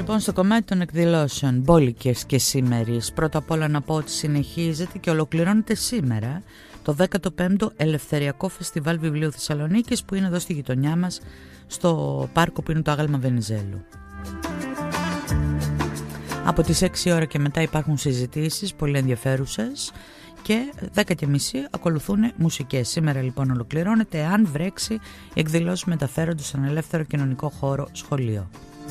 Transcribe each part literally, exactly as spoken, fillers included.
Λοιπόν, στο κομμάτι των εκδηλώσεων μπόλικες και σήμερης, πρώτα απ' όλα να πω ότι συνεχίζεται και ολοκληρώνεται σήμερα το δέκατο πέμπτο Ελευθεριακό Φεστιβάλ Βιβλίου Θεσσαλονίκης, που είναι εδώ στη γειτονιά μας, στο πάρκο που είναι το Άγαλμα Βενιζέλου. Από τις έξι ώρα και μετά υπάρχουν συζητήσεις πολύ ενδιαφέρουσες και δέκα και μισή ακολουθούν μουσικές. Σήμερα λοιπόν ολοκληρώνεται, αν βρέξει, οι εκδηλώσεις μεταφέρονται στον ελεύθερο κοινωνικό χώρο σχολείο,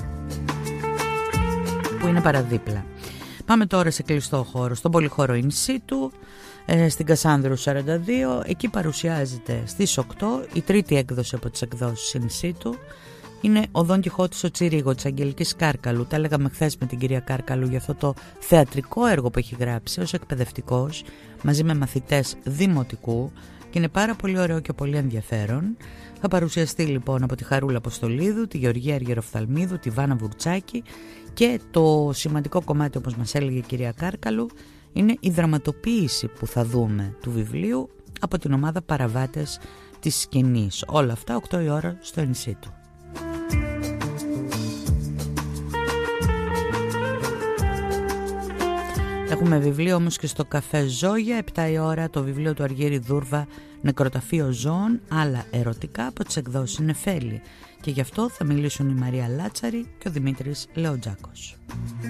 που είναι παραδίπλα. Πάμε τώρα σε κλειστό χώρο, στον πολυχώρο In Situ, ε, στην Κασάνδρου σαράντα δύο. Εκεί παρουσιάζεται στις οκτώ η τρίτη έκδοση από τις εκδόσεις In Situ. Είναι ο Δον Κιχώτης ο Τσιρίγο της Αγγελικής Κάρκαλου. Τα λέγαμε χθες με την κυρία Κάρκαλου για αυτό το θεατρικό έργο που έχει γράψει ως εκπαιδευτικός μαζί με μαθητές δημοτικού και είναι πάρα πολύ ωραίο και πολύ ενδιαφέρον. Θα παρουσιαστεί λοιπόν από τη Χαρούλα Αποστολίδου, τη Γεωργία Αργυροφθαλμίδου, τη Βάνα Βουρτσάκη, και το σημαντικό κομμάτι, όπως μας έλεγε η κυρία Κάρκαλου, είναι η δραματοποίηση που θα δούμε του βιβλίου από την ομάδα Παραβάτες της Σκηνής. Όλα αυτά οκτώ η ώρα στο In Situ. Έχουμε βιβλίο όμως και στο καφέ Ζόγια, επτά η ώρα, το βιβλίο του Αργύρη Δούρβα, Νεκροταφείο Ζώων, άλλα ερωτικά, από τις εκδόσεις Νεφέλη. Και γι' αυτό θα μιλήσουν η Μαρία Λάτσαρη και ο Δημήτρης Λεοντζάκος.